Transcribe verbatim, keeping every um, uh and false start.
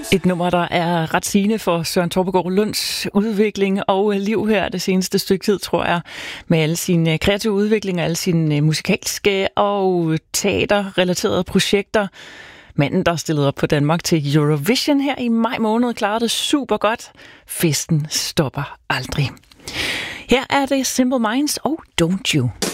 Et nummer, der er ret sigende for Søren Torpegaard Lunds udvikling og liv her det seneste stykke tid, tror jeg, med alle sine kreative udviklinger, alle sine musikalske og teaterrelaterede projekter. Manden, der stillede op på Danmark til Eurovision her i maj måned, klarede det super godt. Festen stopper aldrig. Her er det Simple Minds og Don't You.